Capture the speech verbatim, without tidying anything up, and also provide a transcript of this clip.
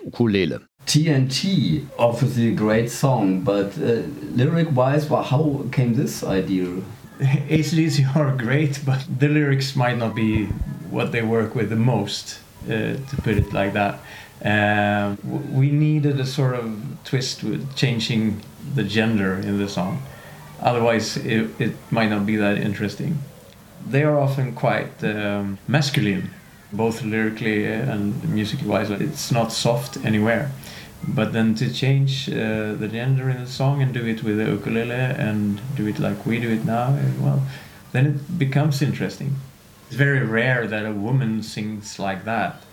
Ukulele. T N T, obviously a great song, but uh, lyric-wise, well, how came this idea? A C D C are great, but the lyrics might not be what they work with the most, uh, to put it like that. Uh, we needed a sort of twist with changing the gender in the song. Otherwise, it, it might not be that interesting. They are often quite um, masculine, both lyrically and musically-wise. It's not soft anywhere. But then to change uh, the gender in the song and do it with the ukulele and do it like we do it now, well, then it becomes interesting. It's very rare that a woman sings like that.